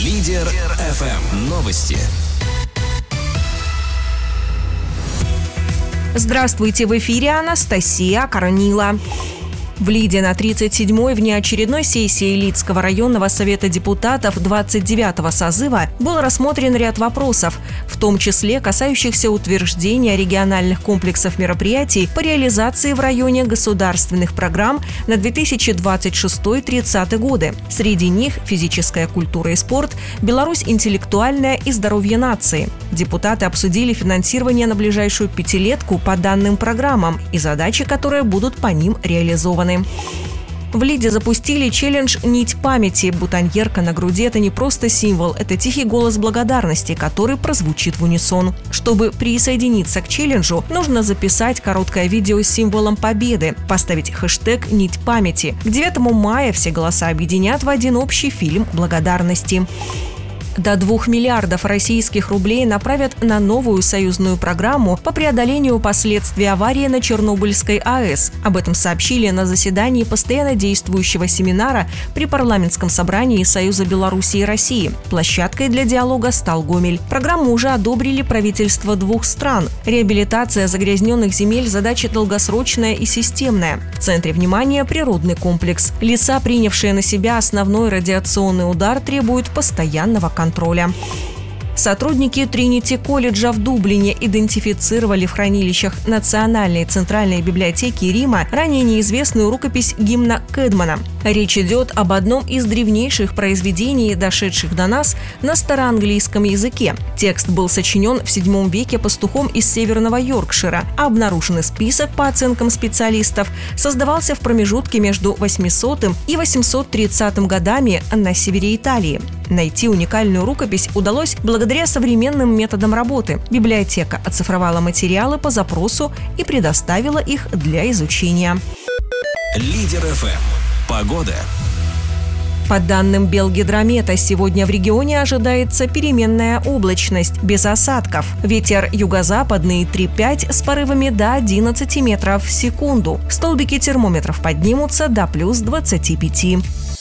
Лидер ФМ. Новости. Здравствуйте, в эфире Анастасия Корнила. В Лиде на 37-й внеочередной сессии Лидского районного совета депутатов 29-го созыва был рассмотрен ряд вопросов, в том числе касающихся утверждения региональных комплексов мероприятий по реализации в районе государственных программ на 2026-30 годы. Среди них физическая культура и спорт, Беларусь интеллектуальная и здоровье нации. Депутаты обсудили финансирование на ближайшую пятилетку по данным программам и задачи, которые будут по ним реализованы. В Лиде запустили челлендж «Нить памяти». Бутоньерка на груди – это не просто символ, это тихий голос благодарности, который прозвучит в унисон. Чтобы присоединиться к челленджу, нужно записать короткое видео с символом победы, поставить хэштег «Нить памяти». К 9 мая все голоса объединят в один общий фильм благодарности. До 2 миллиардов российских рублей направят на новую союзную программу по преодолению последствий аварии на Чернобыльской АЭС. Об этом сообщили на заседании постоянно действующего семинара при парламентском собрании Союза Беларуси и России. Площадкой для диалога стал Гомель. Программу уже одобрили правительства двух стран. Реабилитация загрязненных земель – задача долгосрочная и системная. В центре внимания природный комплекс. Леса, принявшие на себя основной радиационный удар, требуют постоянного контроля. Сотрудники Тринити-колледжа в Дублине идентифицировали в хранилищах Национальной центральной библиотеки Рима ранее неизвестную рукопись гимна Кэдмана. Речь идет об одном из древнейших произведений, дошедших до нас на староанглийском языке. Текст был сочинен в VII веке пастухом из Северного Йоркшира, а обнаруженный список, по оценкам специалистов, создавался в промежутке между 800 и 830 годами на севере Италии. Найти уникальную рукопись удалось благодаря современным методам работы. Библиотека оцифровала материалы по запросу и предоставила их для изучения. Лидер ФМ. Погода. По данным Белгидромета, сегодня в регионе ожидается переменная облачность, без осадков. Ветер юго-западный 3,5 с порывами до 11 метров в секунду. Столбики термометров поднимутся до плюс 25.